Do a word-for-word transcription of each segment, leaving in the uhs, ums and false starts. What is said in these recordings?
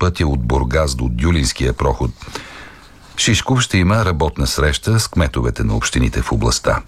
пътя от Бургас до Дюлинския проход Шишков ще има работна среща с кметовете на общините в областта.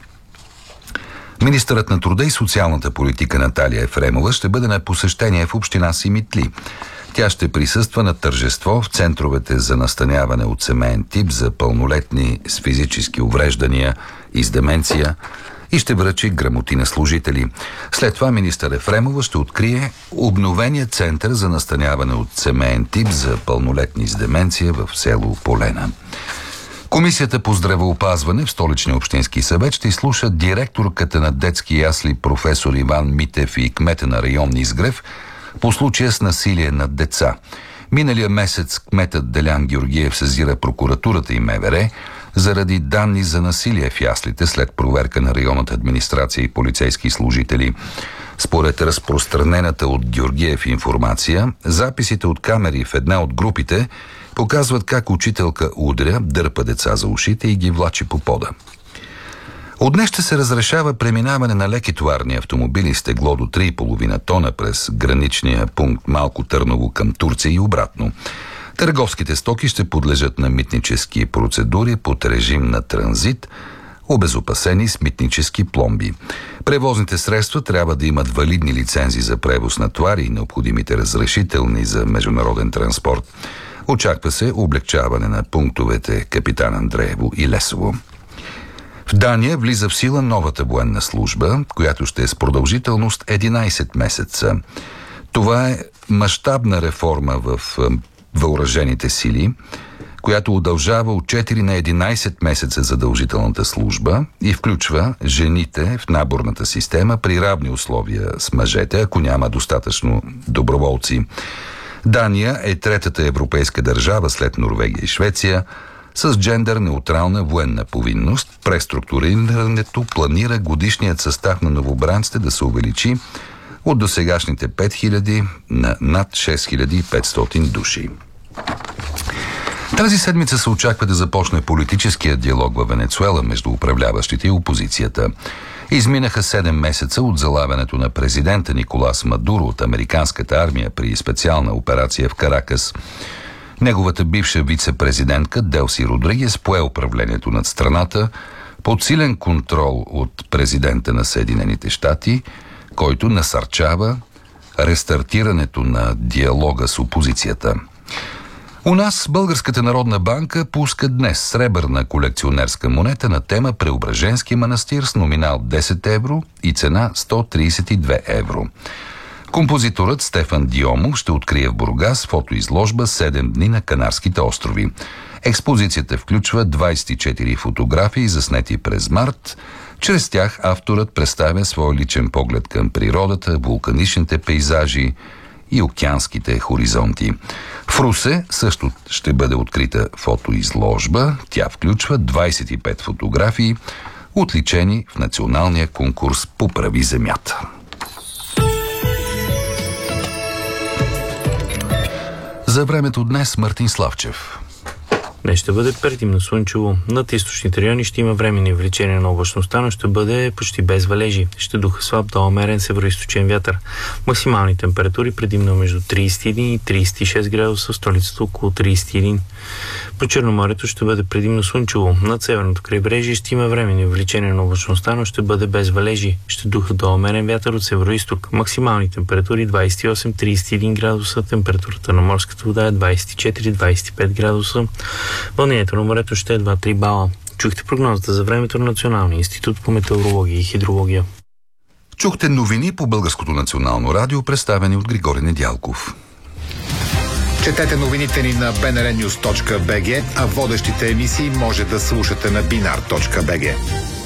Министърът на труда и социалната политика Наталия Ефремова ще бъде на посещение в община Симитли. Тя ще присъства на тържество в центровете за настаняване от семеен тип за пълнолетни с физически увреждания и с деменция и ще връчи грамоти на служители. След това министър Ефремова ще открие обновения център за настаняване от семеен тип за пълнолетни с деменция в село Полена. Комисията по здравеопазване в Столичния общински съвет ще изслуша директорката на детски ясли професор Иван Митев и кмета на район Изгрев по случая с насилие над деца. Миналия месец кметът Делян Георгиев сезира прокуратурата и МВР заради данни за насилие в яслите след проверка на районната администрация и полицейски служители. Според разпространената от Георгиев информация, записите от камери в една от групите показват как учителка удря, дърпа деца за ушите и ги влачи по пода. От днес ще се разрешава преминаване на леки товарни автомобили с тегло до три и половина тона през граничния пункт Малко Търново към Турция и обратно. Търговските стоки ще подлежат на митнически процедури под режим на транзит, обезопасени с митнически пломби. Превозните средства трябва да имат валидни лицензи за превоз на товари и необходимите разрешителни за международен транспорт. Очаква се облегчаване на пунктовете Капитан Андреево и Лесово. В Дания влиза в сила новата военна служба, която ще е с продължителност единайсет месеца. Това е мащабна реформа в въоръжените сили, която удължава от четири на единайсет месеца задължителната служба и включва жените в наборната система при равни условия с мъжете, ако няма достатъчно доброволци. Дания е третата европейска държава след Норвегия и Швеция с джендър-неутрална военна повинност. Преструктурирането планира годишният състав на новобранците да се увеличи от досегашните пет хиляди на над шест хиляди и петстотин души. Тази седмица се очаква да започне политическия диалог във Венецуела между управляващите и опозицията. Изминаха седем месеца от залавянето на президента Николас Мадуро от американската армия при специална операция в Каракас. Неговата бивша вице-президентка Делси Родригес пое управлението над страната под силен контрол от президента на Съединените щати, който насърчава рестартирането на диалога с опозицията. У нас Българската народна банка пуска днес сребърна колекционерска монета на тема Преображенски манастир с номинал десет евро и цена сто трийсет и две евро. Композиторът Стефан Диомов ще открие в Бургас фотоизложба седем дни на Канарските острови. Експозицията включва двайсет и четири фотографии, заснети през март. Чрез тях авторът представя свой личен поглед към природата, вулканичните пейзажи и океанските хоризонти. В Русе също ще бъде открита фотоизложба. Тя включва двайсет и пет фотографии, отличени в националния конкурс "Поправи земята". За времето днес Мартин Славчев. Днес ще бъде предимно слънчево. Над източните райони ще има временни увеличения на облачността, но ще бъде почти без валежи. Ще духа слаб до умерен североизточен вятър. Максимални температури предимно между трийсет и един и трийсет и шест градуса, в столицата около трийсет и един. По Черноморието ще бъде предимно слънчево. Над северното крайбрежие ще има временни увеличения на облачността, но ще бъде без валежи. Ще духа до умерен вятър от североизток. Максимални температури двайсет и осем до трийсет и един градуса. Температурата на морската вода е двайсет и четири до двайсет и пет градуса. Вълнението на морето ще е два до три бала. Чухте прогнозата за времето на Националния институт по метеорология и хидрология. Чухте новини по Българското национално радио, представени от Григорий Недялков. Четете новините ни на би ен ар нюз точка би джи, а водещите емисии може да слушате на бинар точка би джи.